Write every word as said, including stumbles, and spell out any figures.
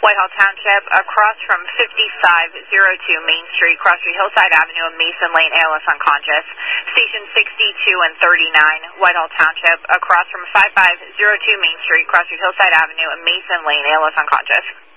Whitehall Township, across from fifty-five oh two Main Street, Cross Street, Hillside Avenue, and Mason Lane, A L S unconscious. Station sixty-two and thirty-nine, Whitehall Township, across from fifty-five oh two Main Street, Cross Street, Hillside Avenue, and Mason Lane, A L S unconscious.